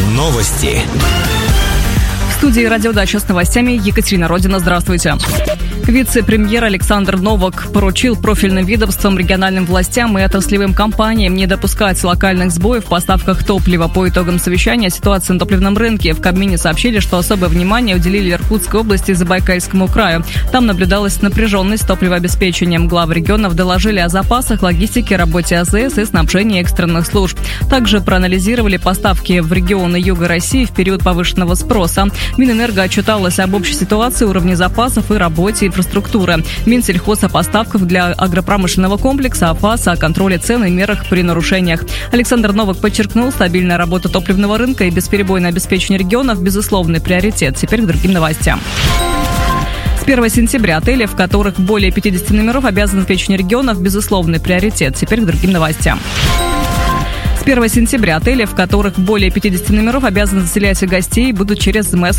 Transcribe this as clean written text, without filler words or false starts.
Новости. В студии «Радиодача» с новостями Екатерина Родина. Здравствуйте. Вице-премьер Александр Новак поручил профильным ведомствам, региональным властям и отраслевым компаниям не допускать локальных сбоев в поставках топлива. По итогам совещания о ситуации на топливном рынке в Кабмине сообщили, что особое внимание уделили Иркутской области и Забайкальскому краю. Там наблюдалась напряженность с топливообеспечением. Главы регионов доложили о запасах, логистике, работе АЗС и снабжении экстренных служб. Также проанализировали поставки в регионы Юга России в период повышенного спроса. Минэнерго отчиталось об общей ситуации, уровне запасов и работе инфраструктуры. Минсельхоз о поставках для агропромышленного комплекса, АФАС о контроле цен и мерах при нарушениях. Александр Новак подчеркнул, стабильная работа топливного рынка и бесперебойное обеспечение регионов – безусловный приоритет. Теперь к другим новостям. С 1 сентября отели, в которых более 50 номеров, обязаны обеспечение регионов – безусловный приоритет. Теперь к другим новостям. С 1 сентября отели, в которых более 50 номеров, обязаны заселять гостей, будут через МЭС